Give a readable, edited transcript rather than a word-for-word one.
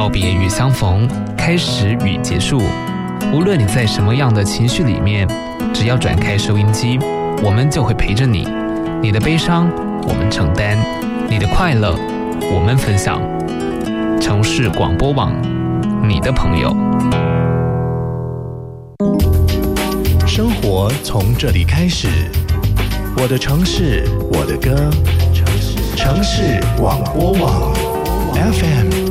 告别与相逢，开始与结束。无论你在什么样的情绪里面，只要转开收音机，我们就会陪着你。你的悲伤，我们承担；你的快乐，我们分享。城市广播网，你的朋友。 生活从这里开始，我的城市，我的歌，城市广播网 FM